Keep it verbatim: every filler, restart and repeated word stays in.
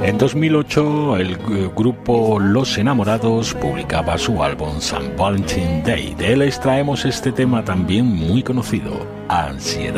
En dos mil ocho, el grupo Los Enamorados publicaba su álbum Saint Valentine's Day. De él extraemos este tema también muy conocido, Ansiedad.